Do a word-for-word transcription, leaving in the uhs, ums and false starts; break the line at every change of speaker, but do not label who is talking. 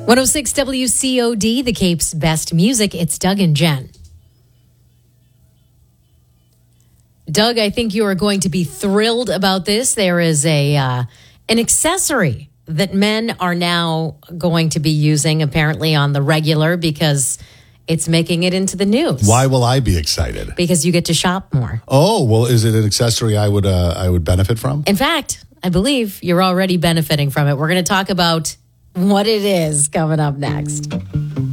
one oh six W C O D, the Cape's best music. It's Doug and Jen. Doug, I think you are going to be thrilled about this. There is a uh, an accessory that men are now going to be using apparently on the regular because it's making it into the news.
Why will I be excited?
Because you get to shop more.
Oh, well, is it an accessory I would uh, I would benefit from?
In fact, I believe you're already benefiting from it. We're going to talk about what it is coming up next.